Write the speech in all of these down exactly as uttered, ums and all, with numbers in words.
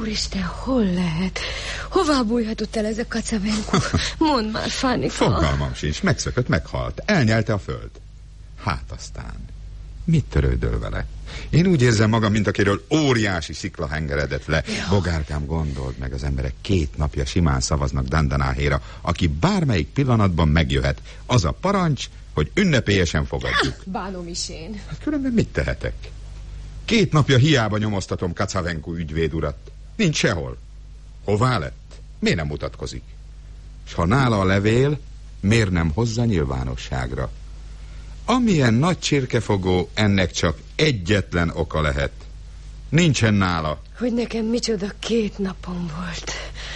Úristen, hol lehet? Hová bújhatott el ez a Kacavenko? Mondd már, Fanika. Fogalmam sincs, megszökött, meghalt. Elnyelte a föld. Hát aztán, mit törődöl vele? Én úgy érzem magam, mint akiről óriási szikla hengeredett le. Ja. Bogárkám, gondold meg, az emberek két napja simán szavaznak Dandanáhéra, aki bármelyik pillanatban megjöhet. Az a parancs, hogy ünnepélyesen fogadjuk. Ah, bánom is én. Hát különben mit tehetek? Két napja hiába nyomoztatom Kacavenko ügyvéd urat. Nincs sehol. Hová lett? Miért nem mutatkozik? S ha nála a levél, miért nem hozza nyilvánosságra? Amilyen nagy csirkefogó, ennek csak egyetlen oka lehet. Nincsen nála. Hogy nekem micsoda két napom volt.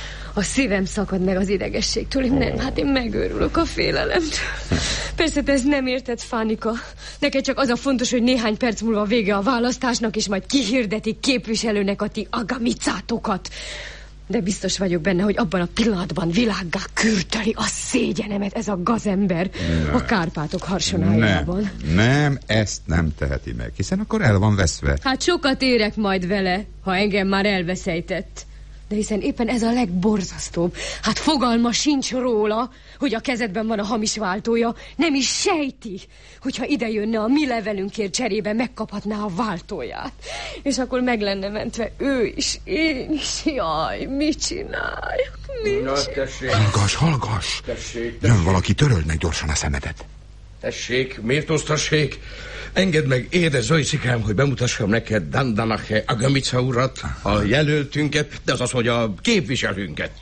A szívem szakad meg az idegességtől. Én nem, hát én megőrülök a félelemtől. Persze te ezt nem érted, Fanika. Neked csak az a fontos, hogy néhány perc múlva vége a választásnak, és majd kihirdetik képviselőnek a ti agamicátokat. De biztos vagyok benne, hogy abban a pillanatban világgá kürtöli a szégyenemet ez a gazember nem. A Kárpátok harsonájában. Nem, nem, ezt nem teheti meg, hiszen akkor el van veszve. Hát sokat érek majd vele, ha engem már elveszejtett. De hiszen éppen ez a legborzasztóbb. Hát fogalma sincs róla, hogy a kezedben van a hamis váltója. Nem is sejti, hogyha ide jönne a mi levelünkért cserébe, megkaphatná a váltóját. És akkor meg lenne mentve ő is, én is. Jaj, mit csináljak? Mit Na, tessék. Hallgass, hallgass. Tessék, tessék. Jön valaki, töröld meg gyorsan a szemedet. Tessék, méltóztassék. Engedd meg, édes Zojcikám, hogy bemutassam neked Dandanahe Agamica urat, a jelöltünket, de az az, hogy a képviselőnket.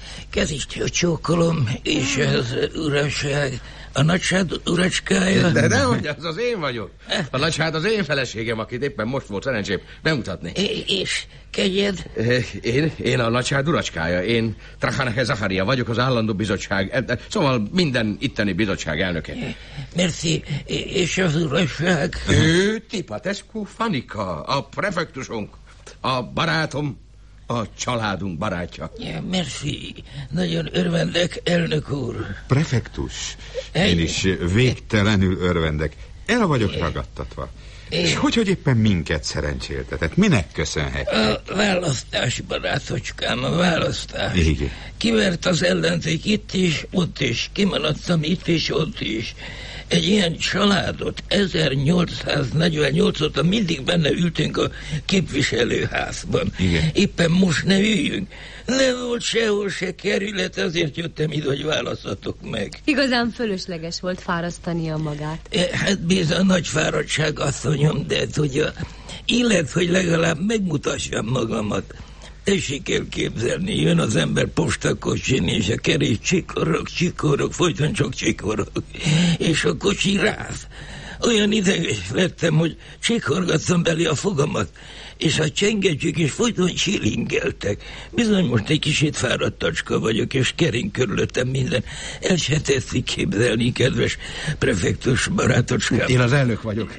Kezist csókolom, és az uraság, a nagysád uracskája. De dehogy, az az én vagyok. A nagysád az én feleségem, akit éppen most volt szerencsém bemutatni. És kegyed? Én, én a nagysád uracskája. Én Trachanahe Zaharia vagyok, az állandó bizottság, szóval minden itteni bizottság elnöke. Merci, és az uraság? Ő Tipatescu Fanika, a prefektusunk, a barátom, a családunk barátja. Ja, merci, nagyon örvendek, elnök úr. Prefektus, én is végtelenül örvendek. El vagyok ragadtatva. És hogy, hogy éppen minket szerencséltetett? Minek köszönhetjük? A választás, barátocskám, a választás. Igen. Kivert az ellenzék itt is, ott is. Kimaradtam itt is, ott is. Egy ilyen családot ezernyolcszáznegyvennyolc óta mindig benne ültünk a képviselőházban. Igen. Éppen most ne üljünk. Nem volt sehol se kerület, azért jöttem ide, hogy választatok meg. Igazán fölösleges volt fárasztania magát. E, hát bizony nagy fáradtság, asszonyom, de tudja, illet, hogy legalább megmutassam magamat. Tessék elképzelni, jön az ember postakocsin, és a kerés csikorog, csikorog, folyton csak csikorog, és a kocsi ráz. Olyan ideges lettem, hogy csikorgattam belé a fogamat, és a csengecsük is folyton silingeltek. Bizony most egy kicsit fáradt tacska vagyok, és kering körülöttem minden. El se tetszik képzelni, kedves prefektus barátocskám. Én az elnök vagyok.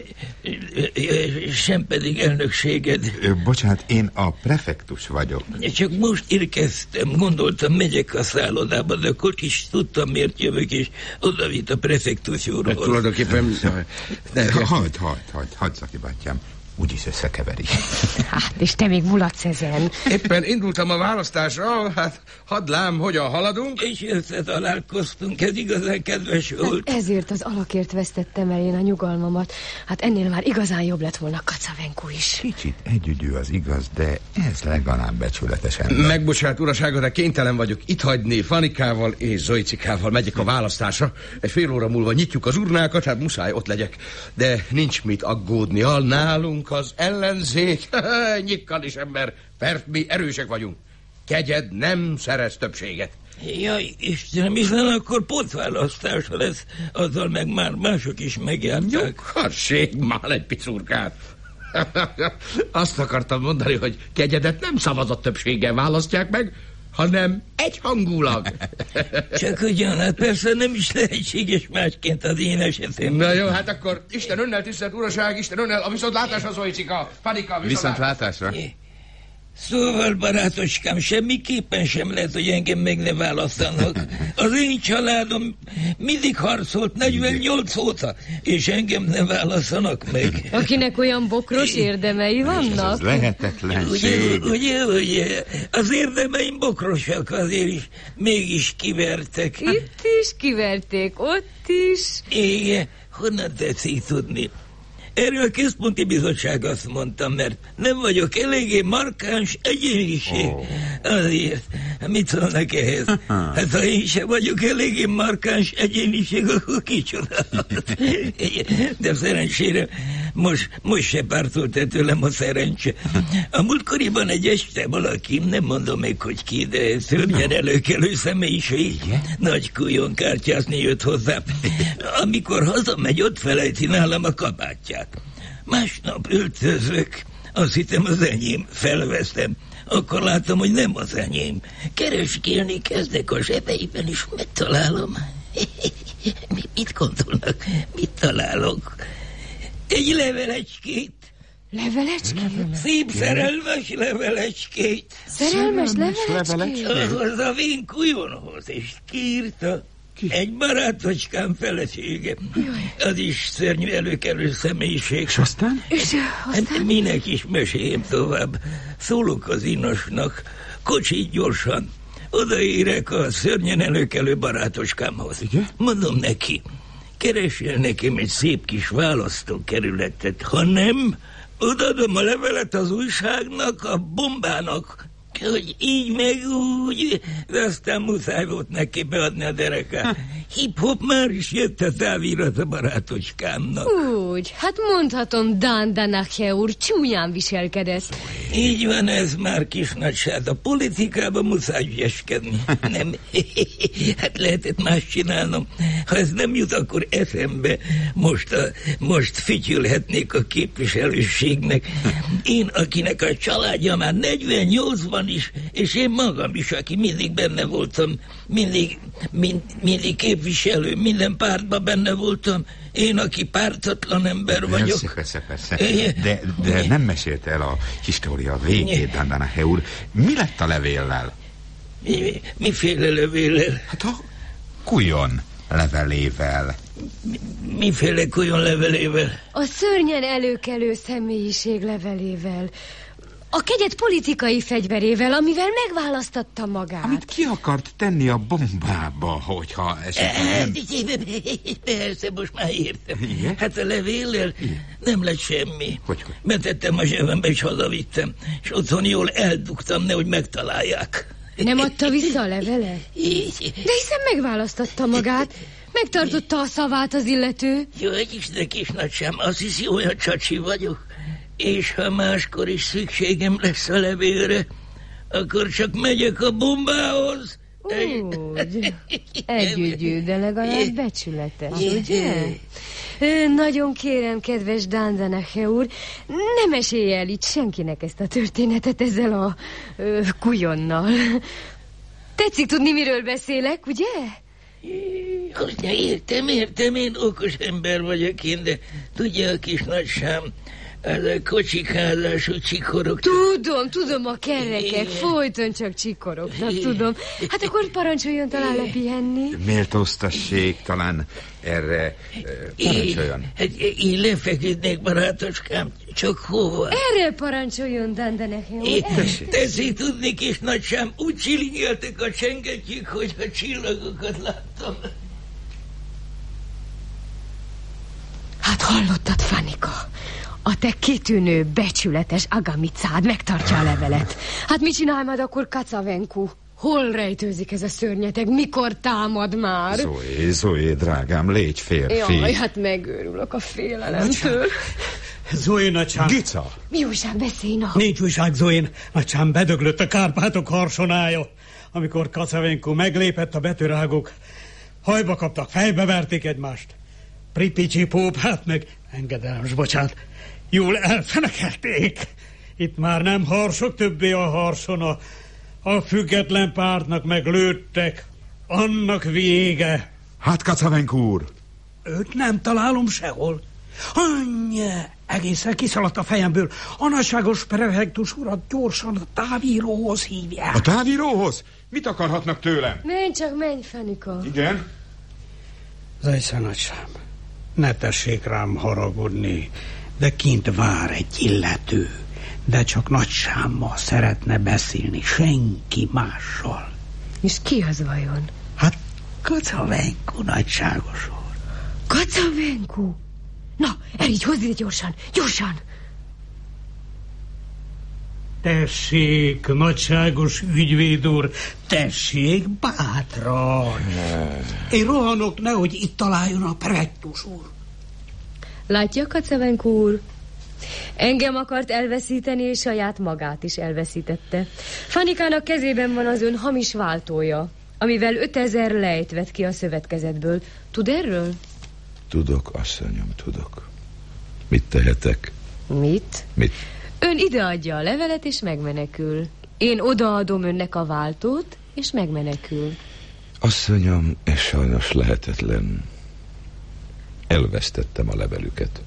Sem pedig elnökséged. Bocsánat, én a prefektus vagyok. Csak most érkeztem, gondoltam, megyek a szállodába, de akkor is tudtam, miért jövök, és oda vitt a prefektus úrhoz. De tulajdonképpen... Hagyd, hagyd, hagyd, hagyd, Zaki bátyám. Úgyis összekeveri. Hát, és te még mulatsz ezen. Éppen indultam a választásra, hát hadd lám, hogyan haladunk. És összetalálkoztunk, ez igazán kedves volt. Hát ezért az alakért vesztettem el én a nyugalmamat. Hát ennél már igazán jobb lett volna Kacavenko is. Kicsit együgyű az igaz, de ez legalább becsületesen. Megbocsát, urasága, de kénytelen vagyok itt hagyni. Fanikával és Zojcikával megyek a választásra. Egy fél óra múlva nyitjuk az urnákat, hát muszáj ott legyek. De nincs mit aggódni, al nálunk az ellenzék, nyikkal is ember, mert mi erősek vagyunk. Kegyed nem szerez többséget. Jaj, Istenem, hiszen akkor pótválasztás lesz, azzal meg már mások is megjárták. Nyughassék már egy picurkát. Azt akartam mondani, hogy kegyedet nem szavazat többséggel választják meg, hanem egyhangulag. Csak ugyan, hát persze nem is lehetséges másként az én esetem. Na jó, hát akkor Isten önnel, tisztelt uraság, Isten önnel, a viszontlátásra, Zojcika, Fanika, viszontlátásra. Szóval, barátocskám, semmiképpen sem lehet, hogy engem meg ne választanak. Az én családom mindig harcolt negyvennyolc óta, és engem ne választanak meg. Akinek olyan bokros érdemei vannak? Ez lehetetlenség. Ugye, ugye, ugye, az érdemeim bokrosak azért is, mégis kivertek. Itt is kiverték, ott is. Igen, honnan tetszik tudni? Erről a központi bizottság azt mondta, mert nem vagyok eléggé markáns egyéniség. Oh. Azért, mit szólnak ehhez? Hát ha én sem vagyok eléggé markáns egyéniség, akkor kicsoda. De szerencsére most, most se pártolt el tőlem a szerencse. A múltkoriban egy este valaki, nem mondom meg, hogy ki, de szörnyen előkelő személyiség, nagy kujon kártyázni jött hozzá. Amikor hazamegy, ott felejti nálam a kabátját. Másnap öltözök, azt hittem az enyém, felvesztem. Akkor láttam, hogy nem az enyém. Kereskélni kezdek a zsebeiben, és megtalálom. Mit gondolnak? Mit találok? Egy levelecskét. Levelecskét? Szép szerelmes levelecskét. Szerelmes levelecskét? Ahhoz a vén kujonhoz, és kiírta. Egy barátocskám felesége. Az is szörnyű előkelő személyiség. És aztán? És aztán? Hát minek is meséljem tovább. Szólok az inosnak. Kocsit gyorsan. Odaérek a szörnyen előkelő barátoskámhoz. Igen? Mondom neki, keresél nekem egy szép kis választókerületet. Ha nem, odaadom a levelet az újságnak, a bombának, hogy így meg úgy, de aztán muszáj volt neki beadni a derekát. Hip-hop már is jött a távirat a barátocskámnak. Úgy, hát mondhatom, Dan Danache úr csúnyán viselkedett. Így van ez már, kisnagyság. A politikában muszáj ügyeskedni. Nem, hát lehetett más csinálnom. Ha ez nem jut, akkor eszembe. Most, a, most fütyülhetnék a képviselőségnek. Én, akinek a családja már negyvennyolcban is, és én magam is, aki mindig benne voltam, mindig, mind, mindig képviselő, minden pártban benne voltam, én, aki pártatlan ember vagyok. Persze, persze, persze. De, de nem mesélte el a história végét, Dan Danache úr. Mi lett a levéllel? Mi, miféle levéllel? Hát a kujon levelével. Mi, miféle kujon levelével? A szörnyen előkelő személyiség levelével. A kegyet politikai fegyverével, amivel megválasztatta magát. Amit ki akart tenni a bombába, hogyha esetleg nem... Persze, most már értem. Igen? Hát a levéllel nem lett semmi. Hogy, hogy? Betettem a zsebembe, és hazavittem. És otthon jól eldugtam, nehogy megtalálják. Nem adta vissza a levelet? Így. De hiszen megválasztotta magát. Megtartotta a szavát az illető. Jó, egy is, de kis nagysám, azt hiszi, olyan csacsi vagyok. És ha máskor is szükségem lesz a levélre, akkor csak megyek a bombához. Úgy, együgyű, de legalább becsületes, ugye? Ö, nagyon kérem, kedves Dan Danache úr, ne mesélj el itt senkinek ezt a történetet ezzel a ö, kujonnal. Tetszik tudni, miről beszélek, ugye? Hogy ne értem, értem, én okos ember vagyok én, de tudja a kis nagysám, az a kocsikázású csikorok... Tudom, tudom, a kerekek folyton csak csikorognak, tudom. Hát akkor parancsoljon talán lepihenni. Méltóztassék talán erre parancsoljon. Hát én lefeküdnék, barátocskám, csak hova? Erre parancsoljon, Dan Danache úr. Tessék tudni, kis nagysám, úgy csilingeltek a csengetjük, hogy a csillagokat láttam. Hát hallottad, Fanika? A te kitűnő, becsületes Agamicád megtartja a levelet. Hát mit csinál majd akkor Kacavenku? Hol rejtőzik ez a szörnyeteg? Mikor támad már? Zoé, Zoé, drágám, légy férfi. Jaj, hát megőrülök a félelemtől. Zoé, nagysám. Gica! Mi újság, beszélj, na? Nincs újság, Zoén. Nagysám, bedöglött a Kárpátok harsonája. Amikor Kacavenku meglépett, a betűrágok hajba kaptak, fejbe verték egymást. Pripicsi pópát meg, engedelmes, bocsánat, jól elfenekelték. Itt már nem harsok többé a harsona. A független pártnak meglőttek. Annak vége. Hát, Kacavenku úr! Őt nem találom sehol. Anyja, Egészen kiszaladt a fejemből. A nagyságos prefektus urat gyorsan a távíróhoz hívják. A távíróhoz? Mit akarhatnak tőlem? Menj csak, menj, Fanika. Igen? Zajca nagysám, ne tessék rám haragudni, de kint vár egy illető, de csak nagysámmal szeretne beszélni, senki mással. És ki az vajon? Hát Kacavenku nagyságos úr. Kacavenku? Na, elígy, hozz ide gyorsan, gyorsan! Tessék, nagyságos ügyvéd úr, tessék bátran. Én rohanok, nehogy itt találjon a prefektus úr. Látja, Kacavenku úr? Engem akart elveszíteni, és saját magát is elveszítette. Fanikának kezében van az ön hamis váltója, amivel ötezer lejt vett ki a szövetkezetből. Tud erről? Tudok, asszonyom, tudok. Mit tehetek? Mit? Mit? Ön ideadja a levelet, és megmenekül. Én odaadom önnek a váltót, és megmenekül. Asszonyom, ez sajnos lehetetlen. Elvesztettem a levelüket.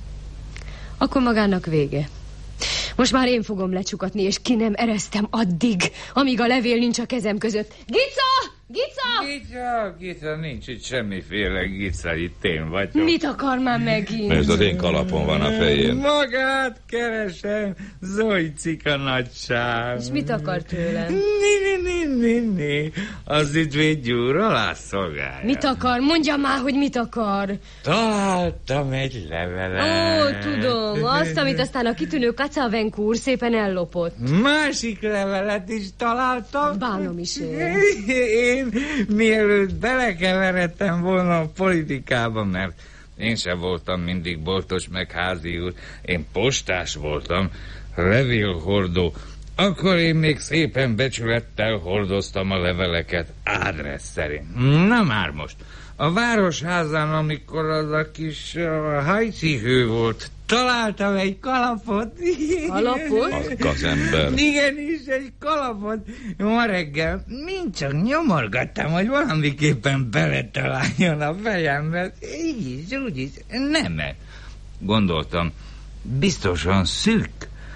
Akkor magának vége. Most már én fogom lecsukatni, és ki nem eresztem addig, amíg a levél nincs a kezem között. Gica! Gica! Gica, Gica, nincs itt semmiféle Gica, itt én vagyok. Mit akar már megint? Ez az én kalapom van a fején. Magát keresem, Zojcika nagyság. És mit akar tőlem? Ni, ni, ni, ni, ni. Az ügyvéd úr alá szolgálja. Mit akar? Mondja már, hogy mit akar. Találtam egy levelet. Ó, tudom, azt, amit aztán a kitűnő Kacavenku úr szépen ellopott. Másik levelet is találtam. Bánom is én. Én, mielőtt belekeveredtem volna a politikába, mert én sem voltam mindig boltos meg házi úr, én postás voltam, levélhordó. Akkor én még szépen becsülettel hordoztam a leveleket ádressz szerint. Na már most, a városházán, amikor az a kis uh, hajcihő volt, találtam egy kalapot. Kalapot? Az gazember. Igenis, egy kalapot. Ma reggel mind csak nyomorgattam, hogy valamiképpen beletaláljon a fejembe. Így is, úgy is. Nem. Gondoltam, biztosan szűk.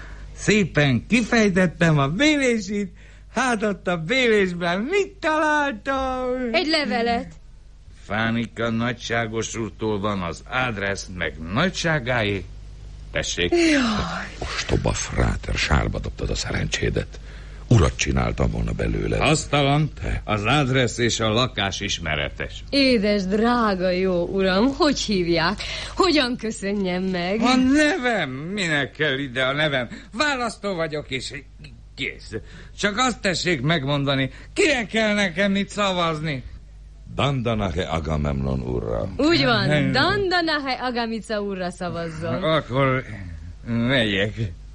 Szépen kifejtettem a bélését, hát ott a bélésben mit találtam? Egy levelet. Fánika nagyságos úrtól van az adressz, meg nagyságáé. Tessék. Jaj. Ostoba fráter, sárba dobtad a szerencsédet. Urat csináltam volna belőle. Asztalan, az adressz és a lakás ismeretes. Édes, drága jó uram, hogy hívják? Hogyan köszönjem meg? A nevem? Minek kell ide a nevem? Választó vagyok, és kész. Csak azt tessék megmondani, kire kell nekem itt szavazni? Dandanahe Agamemnon úrra. Úgy van, Dandanahe Agamica úrra szavazzon. Akkor megyek.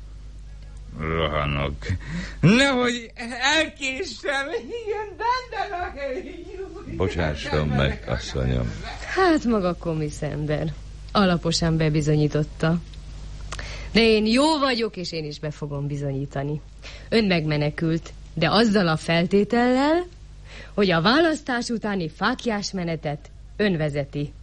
Rohanok. Nehogy elkéssem. Igen, Dandanahe. Bocsásson meg, asszonyom. Hát maga komiszember. Alaposan bebizonyította. De én jó vagyok, és én is be fogom bizonyítani. Ön megmenekült, de azzal a feltétellel, hogy a választás utáni fáklyás menetet ön vezeti.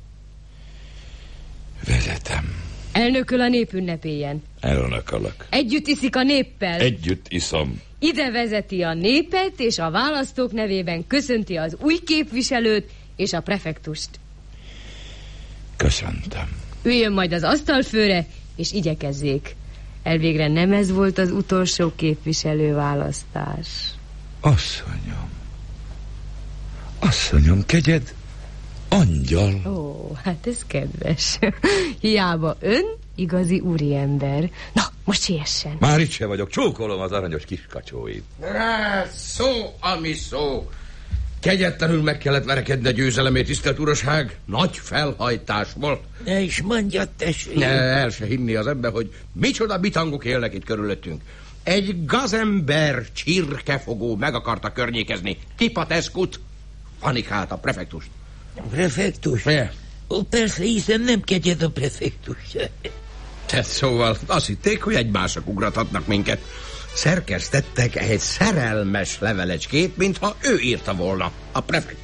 Vezetem. Elnököl a nép ünnepélyen. Elnökölök. Együtt iszik a néppel. Együtt iszom. Ide vezeti a népet, és a választók nevében köszönti az új képviselőt és a prefektust. Köszöntem. Üljön majd az asztalfőre, és igyekezzék. Elvégre nem ez volt az utolsó képviselőválasztás. Asszonyom. Asszonyom, kegyed angyal. Ó, hát ez kedves. Hiába ön igazi úriember. Na, most siessen. Már itt se vagyok, csókolom az aranyos kiskacsóit. Rá, szó, ami szó. Kegyetlenül meg kellett verekedni a győzelemért, tisztelt uraság. Nagy felhajtás volt. Ne is mondjad, tessék. Ne, el se hinni az ember, hogy micsoda bitangok élnek itt körülöttünk. Egy gazember csirkefogó meg akarta környékezni Tipateszkut, Fanikát, a prefektust. A prefektus? Ne. Ó, persze, hiszen nem kegyed a prefektus. Tehát szóval azt hitték, hogy egymásra ugrathatnak minket. Szerkesztettek egy szerelmes levelecskét, mintha ő írta volna, a prefektus.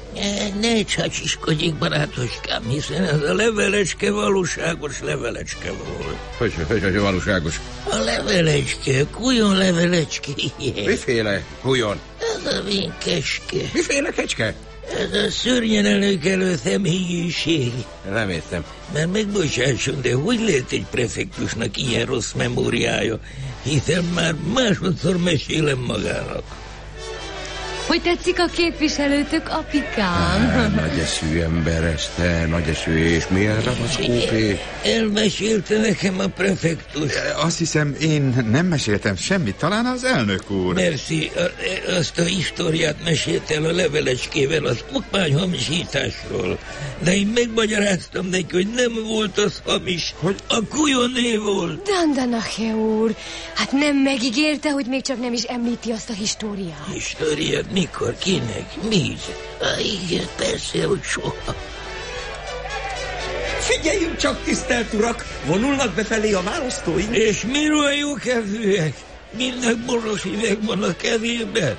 Ne csácsiskodjék, barátoskám, hiszen ez a levelecske valóságos levelecske volt. Hogy, hogy, hogy valóságos? A levelecske, kujon levelecske. Miféle kujon? Ez a vénkeske. Miféle kecske? Ez a szörnyen előkelő személyiség. Nem értem. Mert megbocsásson, de hogy lehet egy prefektusnak ilyen rossz memóriája? Hiszen már másodszor mesélem magának. Hogy tetszik a képviselőtök, apikám? Á, nagy eszű ember ez, te, nagy eszű, és milyen ravackópé? Elmesélte nekem a prefektus. Azt hiszem, én nem meséltem semmit, talán az elnök úr. Merci, azt a historiát mesélt el a levelecskével az okmányhamisításról. De én megmagyaráztam neki, hogy nem volt az hamis, hogy a kujoné volt. Dandanache úr, hát nem megígérte, hogy még csak nem is említi azt a históriát. Históriát? Mikor? Kinek? Mit? Ah, igen, persze, hogy soha. Figyeljünk csak, tisztelt urak! Vonulnak befelé a választóink. És miről jó kedvűek? Mindnek boros üveg van a kezében.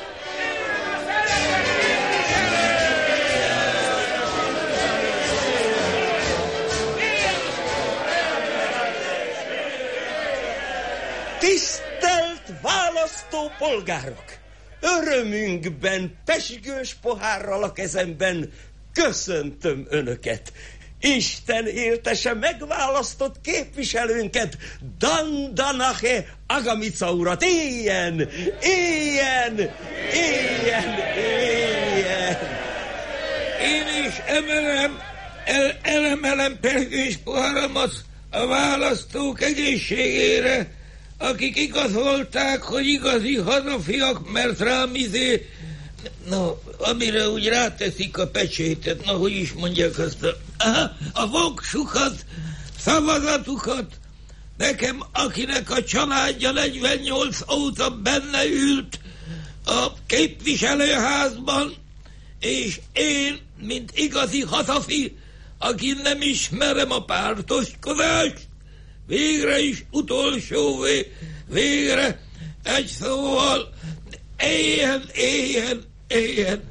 Tisztelt választópolgárok! Örömünkben, pezsgős pohárral a kezemben köszöntöm önöket. Isten éltese megválasztott képviselőnket, Dandanache Agamica urat. Éljen! Éljen! Éljen! Éljen! Én is emelem, el, elemelem pezsgős poharamat a választók egészségére, akik igazolták, hogy igazi hazafiak, mert rám izé... No, amire úgy ráteszik a pecsétet, na, hogy is mondják azt a... Aha, a voksukat, szavazatukat, nekem, akinek a családja negyvennyolc óta benne ült a képviselőházban, és én, mint igazi hazafi, aki nem ismerem a pártoskodást, végre is utolsóvé, végre egy szóval, éljen, éljen, éljen.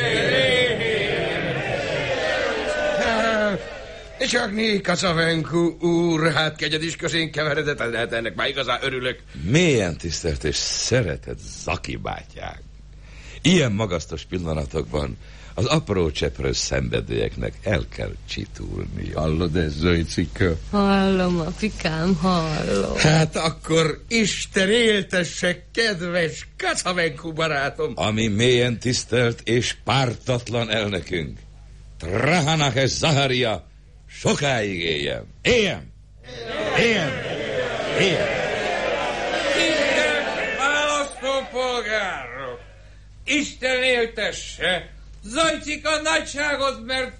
Csak né, Kacavenku úr, hát kegyed is közén keveredett, hát ennek már igazán örülök. Mélyen tisztelt és szeretett Zaki bátyák. Ilyen magasztos pillanatokban az apró cseprő szenvedélyeknek el kell csitulni. Hallod ez, Zöjcika? Hallom, apikám, hallom. Hát akkor Isten éltesse, kedves Kacavenku barátom. Ami mélyen tisztelt és pártatlan elnökünk, Trahanache Zaharia, sokáig éljen. Éljen! Éljen! Éljen! Tisztelt választópolgárok! Isten éltesse! Zajcika nagyságot, mert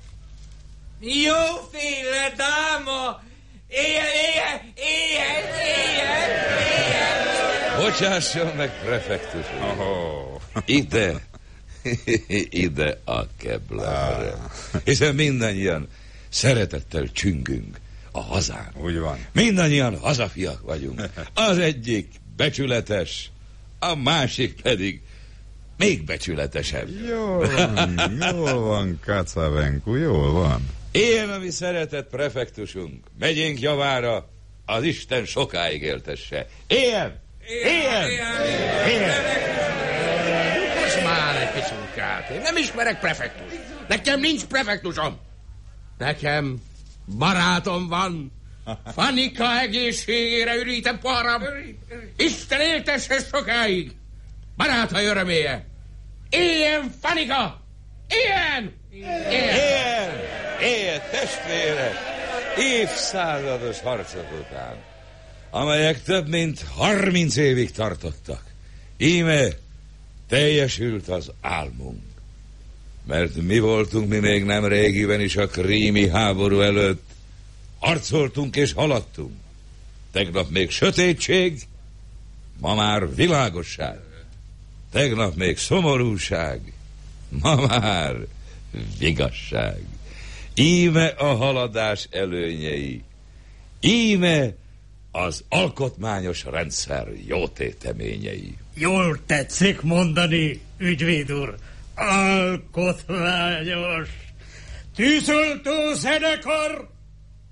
jóféle dáma! Éljen, éljen, éljen, éljen, éljen! Bocsásson meg, prefektus úr. Oh. Ide, ide a keblemre. Hiszen mindannyian szeretettel csüngünk a hazán. Úgy van. Mindannyian hazafiak vagyunk. Az egyik becsületes, a másik pedig még becsületesebb. Jól van, jól van, Kacavenku, jól van. Éljen a mi szeretett prefektusunk, megyénk javára, az Isten sokáig éltesse. Éljen! Éljen! Éljen! Most már egy picikát. Én nem ismerek prefektus. Nekem nincs prefektusom. Nekem barátom van. Fanika egészségére ürítem poharam. Isten éltesse sokáig. Barátai öröméje. Éljen, Fanika! Éljen! Éljen! Éljen! Éljen, testvérek! Évszázados harcok után, amelyek több mint harminc évig tartottak. Íme teljesült az álmunk. Mert mi voltunk mi még nem régiben is a krími háború előtt. Harcoltunk és haladtunk. Tegnap még sötétség, ma már világosság. Tegnap még szomorúság, ma már vigasság. Íme a haladás előnyei. Íme az alkotmányos rendszer jótéteményei. Jól tetszik mondani, ügyvéd úr. Alkotványos, tűzoltó zenekar,